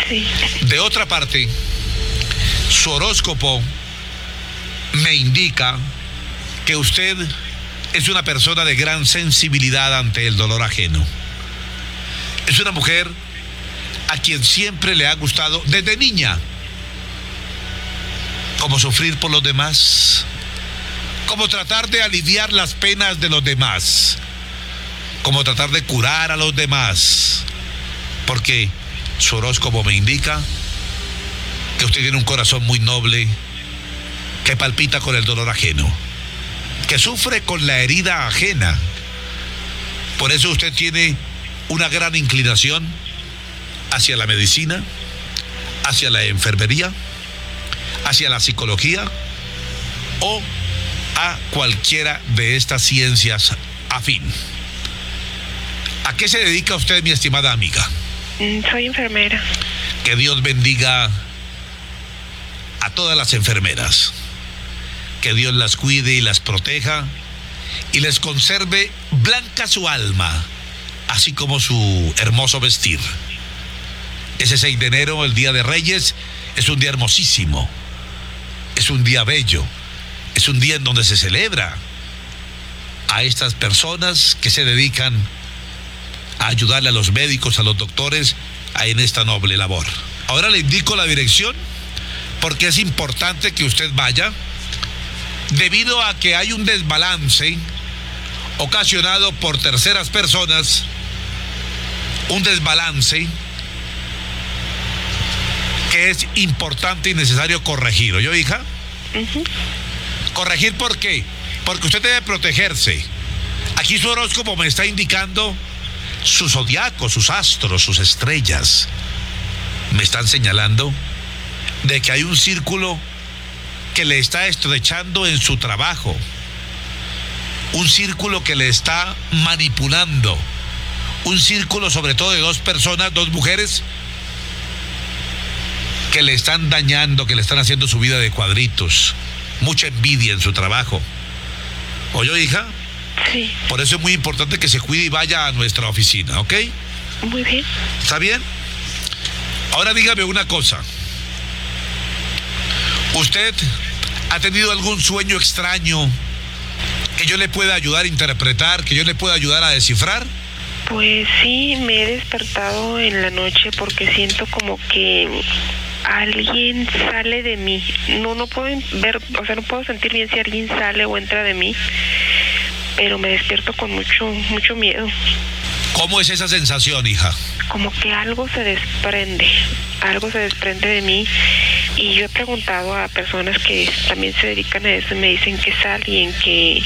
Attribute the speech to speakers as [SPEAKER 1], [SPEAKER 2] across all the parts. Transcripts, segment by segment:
[SPEAKER 1] Sí.
[SPEAKER 2] De otra parte, su horóscopo me indica que usted es una persona de gran sensibilidad ante el dolor ajeno. Es una mujer a quien siempre le ha gustado, desde niña, como sufrir por los demás, como tratar de aliviar las penas de los demás, como tratar de curar a los demás, porque su horóscopo me indica que usted tiene un corazón muy noble, que palpita con el dolor ajeno, que sufre con la herida ajena. Por eso usted tiene una gran inclinación hacia la medicina, hacia la enfermería, hacia la psicología o a cualquiera de estas ciencias afín. ¿A qué se dedica usted, mi estimada amiga?
[SPEAKER 1] Soy enfermera.
[SPEAKER 2] Que Dios bendiga a todas las enfermeras. Que Dios las cuide y las proteja y les conserve blanca su alma, así como su hermoso vestir. Ese 6 de enero, el Día de Reyes, es un día hermosísimo. Es un día bello. Es un día en donde se celebra a estas personas que se dedican a ayudarle a los médicos, a los doctores, en esta noble labor. Ahora le indico la dirección porque es importante que usted vaya, debido a que hay un desbalance ocasionado por terceras personas, un desbalance que es importante y necesario corregir. ¿Oyó, hija?
[SPEAKER 1] Uh-huh.
[SPEAKER 2] ¿Corregir por qué? Porque usted debe protegerse. Aquí su horóscopo me está indicando su zodiaco, sus astros, sus estrellas. Me están señalando de que hay un círculo que le está estrechando en su trabajo. Un círculo que le está manipulando. Un círculo sobre todo de dos personas, dos mujeres, que le están dañando, que le están haciendo su vida de cuadritos. Mucha envidia en su trabajo. ¿Oyó, hija?
[SPEAKER 1] Sí.
[SPEAKER 2] Por eso es muy importante que se cuide y vaya a nuestra oficina, ¿ok?
[SPEAKER 1] Muy bien.
[SPEAKER 2] ¿Está bien? Ahora dígame una cosa. ¿Usted ha tenido algún sueño extraño que yo le pueda ayudar a interpretar, que yo le pueda ayudar a descifrar?
[SPEAKER 1] Pues sí, me he despertado en la noche porque siento como que alguien sale de mí. No puedo ver, o sea, no puedo sentir bien si alguien sale o entra de mí, pero me despierto con mucho miedo.
[SPEAKER 2] ¿Cómo es esa sensación, hija?
[SPEAKER 1] Como que algo se desprende de mí. Y yo he preguntado a personas que también se dedican a eso y me dicen que es alguien que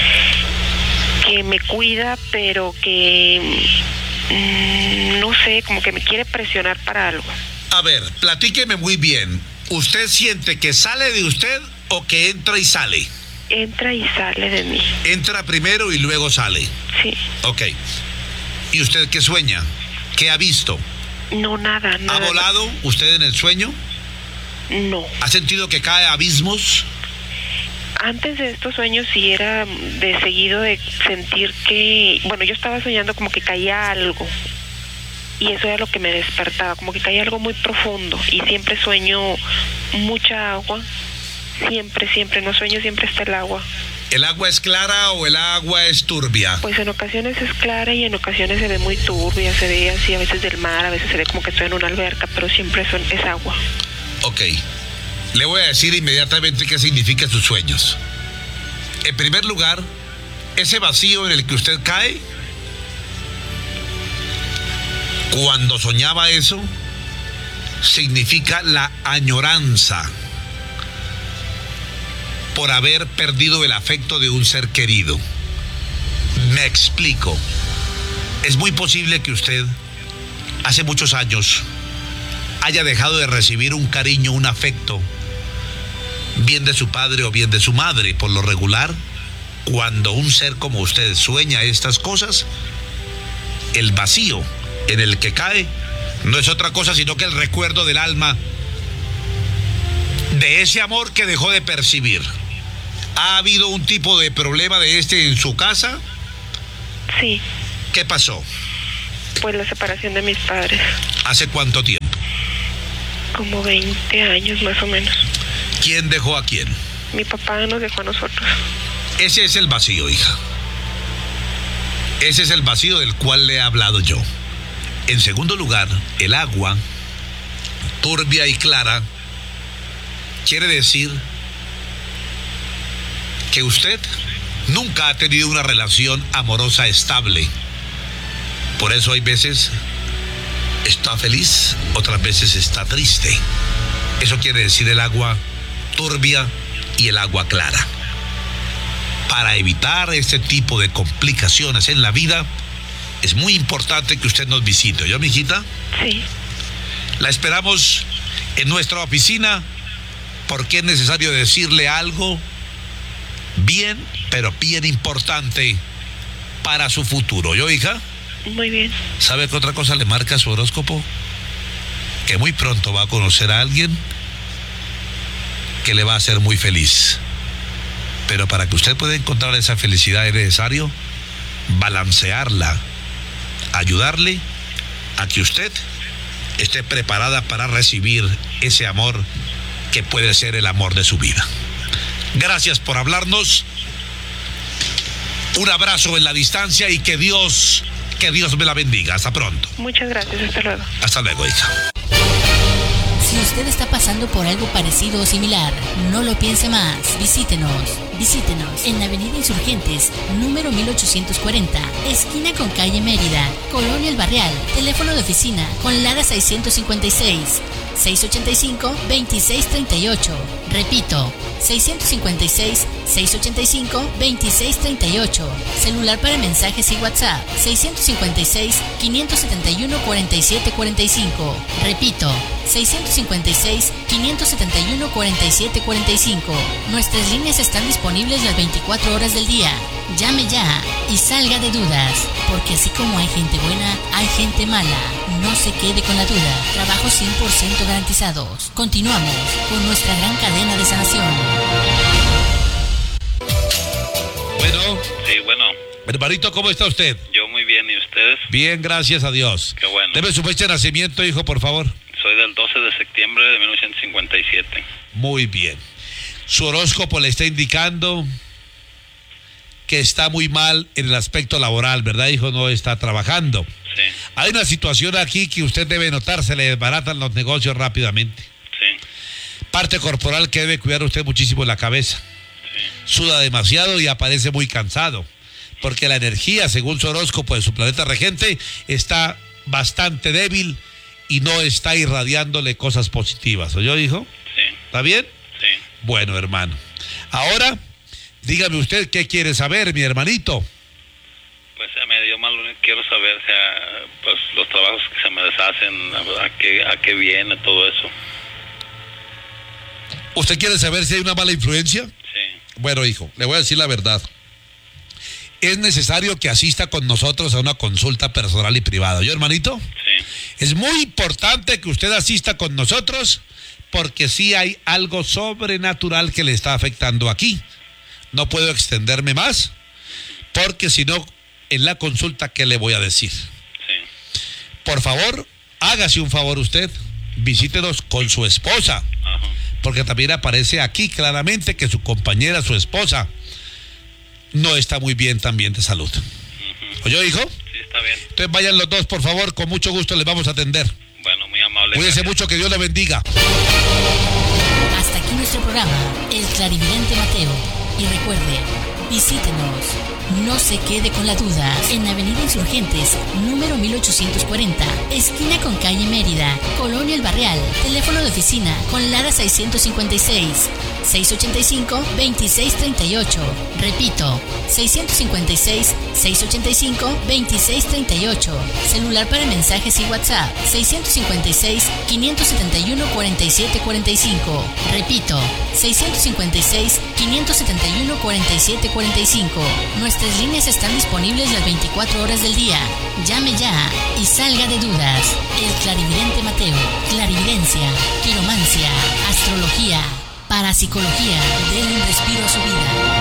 [SPEAKER 1] me cuida, pero que no sé, como que me quiere presionar para algo.
[SPEAKER 2] A ver, platíqueme muy bien. ¿Usted siente que sale de usted o que entra y sale?
[SPEAKER 1] Entra y sale de mí.
[SPEAKER 2] Entra primero y luego sale.
[SPEAKER 1] Sí.
[SPEAKER 2] Ok. ¿Y usted qué sueña? ¿Qué ha visto?
[SPEAKER 1] No, nada.
[SPEAKER 2] ¿Ha volado usted en el sueño?
[SPEAKER 1] No.
[SPEAKER 2] ¿Ha sentido que cae a abismos?
[SPEAKER 1] Antes de estos sueños sí era de seguido de sentir que, bueno, yo estaba soñando como que caía algo. Y eso era lo que me despertaba, como que caía algo muy profundo. Y siempre sueño mucha agua. Siempre, no sueño, siempre está el agua.
[SPEAKER 2] ¿El agua es clara o el agua es turbia?
[SPEAKER 1] Pues en ocasiones es clara y en ocasiones se ve muy turbia, se ve así a veces del mar, a veces se ve como que estoy en una alberca, pero siempre es agua.
[SPEAKER 2] Ok, le voy a decir inmediatamente qué significa sus sueños. En primer lugar, ese vacío en el que usted cae, cuando soñaba eso, significa la añoranza por haber perdido el afecto de un ser querido. Me explico. Es muy posible que usted, hace muchos años, haya dejado de recibir un cariño, un afecto, bien de su padre o bien de su madre. Por lo regular, cuando un ser como usted sueña estas cosas, el vacío en el que cae no es otra cosa sino que el recuerdo del alma de ese amor que dejó de percibir. ¿Ha habido un tipo de problema de este en su casa?
[SPEAKER 1] Sí.
[SPEAKER 2] ¿Qué pasó?
[SPEAKER 1] Pues la separación de mis padres.
[SPEAKER 2] ¿Hace cuánto tiempo?
[SPEAKER 1] Como 20 años más o menos.
[SPEAKER 2] ¿Quién dejó a quién?
[SPEAKER 1] Mi papá nos dejó a nosotros.
[SPEAKER 2] Ese es el vacío, hija. Ese es el vacío del cual le he hablado yo. En segundo lugar, el agua, turbia y clara, quiere decir que usted nunca ha tenido una relación amorosa estable. Por eso hay veces está feliz, otras veces está triste. Eso quiere decir el agua turbia y el agua clara. Para evitar este tipo de complicaciones en la vida, es muy importante que usted nos visite. ¿Yo, mijita?
[SPEAKER 1] Sí.
[SPEAKER 2] La esperamos en nuestra oficina porque es necesario decirle algo bien, pero bien importante para su futuro. ¿Yo, hija?
[SPEAKER 1] Muy bien.
[SPEAKER 2] ¿Sabe qué otra cosa le marca su horóscopo? Que muy pronto va a conocer a alguien que le va a hacer muy feliz. Pero para que usted pueda encontrar esa felicidad es necesario balancearla, ayudarle a que usted esté preparada para recibir ese amor que puede ser el amor de su vida. Gracias por hablarnos. Un abrazo en la distancia y que Dios me la bendiga. Hasta pronto.
[SPEAKER 1] Muchas gracias. Hasta luego.
[SPEAKER 2] Hasta luego, hija.
[SPEAKER 3] Si usted está pasando por algo parecido o similar, no lo piense más. Visítenos en Avenida Insurgentes, número 1840, esquina con calle Mérida, Colonia El Barrial. Teléfono de oficina con Lara 656 685-2638. Repito, 656-685-2638. Celular para mensajes y WhatsApp, 656-571-4745. Repito, 656-571-4745. Nuestras líneas están disponibles las 24 horas del día. Llame ya y salga de dudas, porque así como hay gente buena, hay gente mala. No se quede con la duda. Trabajos 100% garantizados. Continuamos con nuestra gran cadena de sanación.
[SPEAKER 2] Bueno.
[SPEAKER 4] Sí, bueno.
[SPEAKER 2] Hermanito, ¿cómo está usted?
[SPEAKER 4] Yo muy bien, ¿y ustedes?
[SPEAKER 2] Bien, gracias a Dios.
[SPEAKER 4] Qué bueno.
[SPEAKER 2] Deme su fecha de nacimiento, hijo, por favor.
[SPEAKER 4] Soy del 12 de septiembre de 1957.
[SPEAKER 2] Muy bien. Su horóscopo le está indicando que está muy mal en el aspecto laboral, ¿verdad, hijo? No está trabajando.
[SPEAKER 4] Sí.
[SPEAKER 2] Hay una situación aquí que usted debe notar, se le desbaratan los negocios rápidamente.
[SPEAKER 4] Sí.
[SPEAKER 2] Parte corporal que debe cuidar usted muchísimo la cabeza.
[SPEAKER 4] Sí.
[SPEAKER 2] Suda demasiado y aparece muy cansado, porque la energía, según su horóscopo de su planeta regente, está bastante débil y no está irradiándole cosas positivas. ¿Oyó, hijo?
[SPEAKER 4] Sí.
[SPEAKER 2] ¿Está bien?
[SPEAKER 4] Sí.
[SPEAKER 2] Bueno, hermano. Ahora, dígame usted qué quiere saber, mi hermanito.
[SPEAKER 4] Pues me dio mal, lo único que quiero saber, o sea, pues los trabajos que se me deshacen, a qué viene todo eso.
[SPEAKER 2] ¿Usted quiere saber si hay una mala influencia?
[SPEAKER 4] Sí.
[SPEAKER 2] Bueno, hijo, le voy a decir la verdad. Es necesario que asista con nosotros a una consulta personal y privada. ¿Yo, hermanito?
[SPEAKER 4] Sí.
[SPEAKER 2] Es muy importante que usted asista con nosotros porque sí hay algo sobrenatural que le está afectando aquí. No puedo extenderme más porque si no, en la consulta, ¿qué le voy a decir?
[SPEAKER 4] Sí.
[SPEAKER 2] Por favor, hágase un favor usted, visítenos con su esposa.
[SPEAKER 4] Ajá.
[SPEAKER 2] Porque también aparece aquí claramente que su compañera, su esposa, no está muy bien también de salud.
[SPEAKER 4] Uh-huh.
[SPEAKER 2] ¿Oyó, hijo?
[SPEAKER 4] Sí, está bien.
[SPEAKER 2] Entonces vayan los dos, por favor, con mucho gusto les vamos a atender.
[SPEAKER 4] Bueno, muy amable.
[SPEAKER 2] Cuídense
[SPEAKER 4] Gracias.
[SPEAKER 2] mucho, que Dios le bendiga.
[SPEAKER 3] Hasta aquí nuestro programa, El Clarividente Mateo. Y recuerde, visítenos. No se quede con la duda. En Avenida Insurgentes, número 1840, esquina con calle Mérida, Colonia El Barrial. Teléfono de oficina con Lara 656 685-2638. Repito, 656-685-2638. Celular para mensajes y WhatsApp, 656-571-4745. Repito, 656-571-4745. Nuestras líneas están disponibles las 24 horas del día. Llame ya y salga de dudas. El Clarividente Mateo. Clarividencia, quiromancia, astrología, parapsicología. Denle un respiro a su vida.